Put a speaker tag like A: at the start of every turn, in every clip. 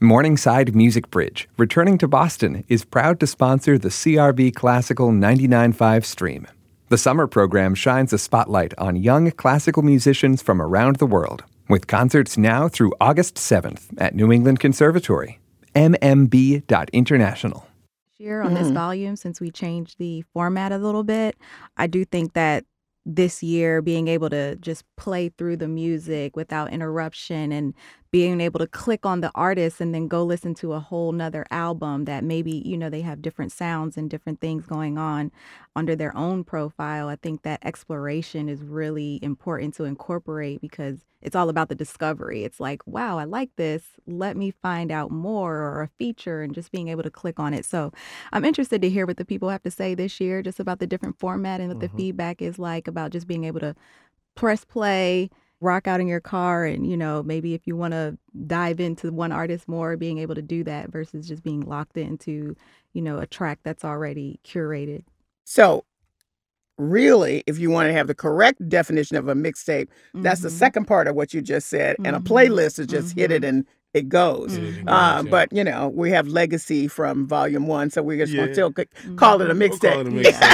A: Morningside Music Bridge, returning to Boston, is proud to sponsor the CRB Classical 99.5 stream. The summer program shines a spotlight on young classical musicians from around the world, with concerts now through August 7th at New England Conservatory. mmb.international.
B: Year on this volume, since we changed the format a little bit, I do think that this year being able to just play through the music without interruption and being able to click on the artist and then go listen to a whole nother album that maybe, they have different sounds and different things going on under their own profile. I think that exploration is really important to incorporate because it's all about the discovery. It's like, wow, I like this. Let me find out more, or a feature, and just being able to click on it. So I'm interested to hear what the people have to say this year just about the different format and what the feedback is like about just being able to press play, rock out in your car, and, maybe if you want to dive into one artist more, being able to do that versus just being locked into, a track that's already curated.
C: So really, if you want to have the correct definition of a mixtape, that's the second part of what you just said. And a playlist is just hit it and it goes. But, we have legacy from volume 1, so we're just going to still call it a mixtape.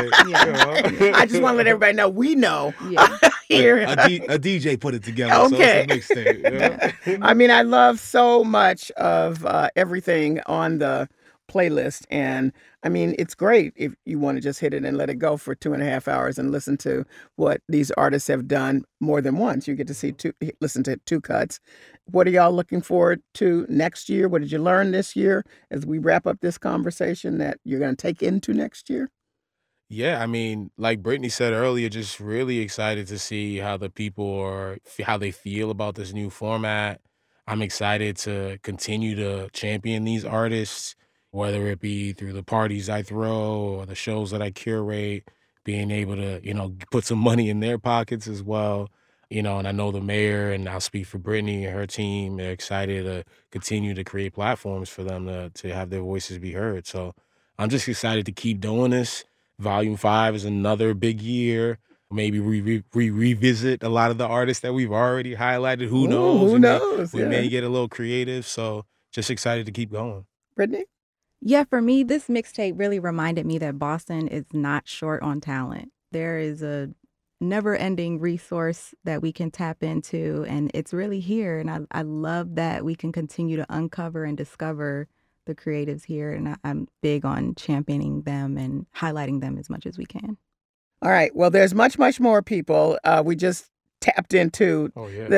C: I just want to let everybody know we know. Here.
D: A DJ put it together,
C: okay.
D: So it's a mixtape.
C: I mean, I love so much of everything on the playlist, and I mean, it's great if you want to just hit it and let it go for 2.5 hours and listen to what these artists have done more than once. You get to listen to 2 cuts. What are y'all looking forward to next year? What did you learn this year as we wrap up this conversation that you're going to take into next year?
D: Yeah, I mean, like Brittany said earlier, just really excited to see how the people how they feel about this new format. I'm excited to continue to champion these artists, whether it be through the parties I throw or the shows that I curate, being able to, put some money in their pockets as well. And I know the mayor, and I'll speak for Brittany and her team, they're excited to continue to create platforms for them to have their voices be heard. So I'm just excited to keep doing this. Volume 5 is another big year. Maybe we revisit a lot of the artists that we've already highlighted. Who knows?
C: Who knows?
D: We may get a little creative. So just excited to keep going.
C: Brittany?
B: Yeah, for me, this mixtape really reminded me that Boston is not short on talent. There is a never-ending resource that we can tap into, and it's really here. And I love that we can continue to uncover and discover the creatives here, and I'm big on championing them and highlighting them as much as we can.
C: All right. Well, there's much, much more, people. We just tapped into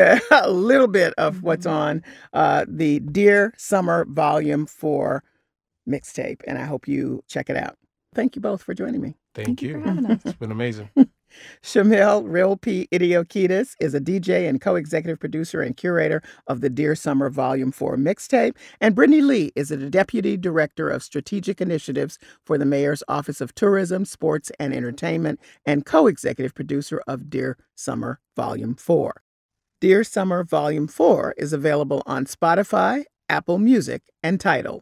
C: a little bit of what's on the Dear Summer Volume 4 mixtape, and I hope you check it out. Thank you both for joining me.
D: Thank you
B: for having us.
D: It's been amazing.
C: Shamil Rilpi Idiokitis is a DJ and co-executive producer and curator of the Dear Summer Volume 4 mixtape. And Brittany Lee is the Deputy Director of Strategic Initiatives for the Mayor's Office of Tourism, Sports, and Entertainment, and co-executive producer of Dear Summer Volume 4. Dear Summer Volume 4 is available on Spotify, Apple Music, and Tidal.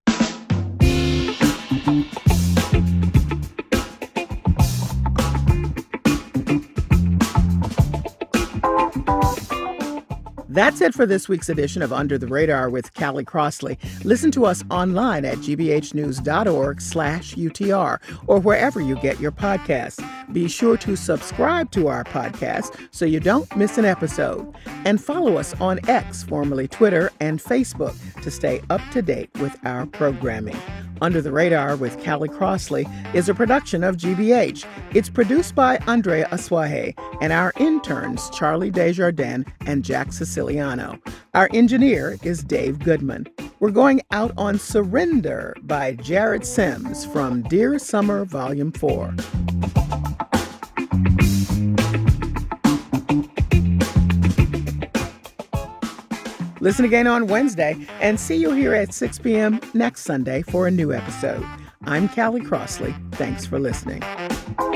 C: That's it for this week's edition of Under the Radar with Callie Crossley. Listen to us online at gbhnews.org/UTR or wherever you get your podcasts. Be sure to subscribe to our podcast so you don't miss an episode. And follow us on X, formerly Twitter, and Facebook to stay up to date with our programming. Under the Radar with Callie Crossley is a production of GBH. It's produced by Andrea Aswahe and our interns, Charlie Desjardins and Jack Siciliano. Our engineer is Dave Goodman. We're going out on Surrender by Jared Sims from Dear Summer Volume 4. Listen again on Wednesday and see you here at 6 p.m. next Sunday for a new episode. I'm Callie Crossley. Thanks for listening.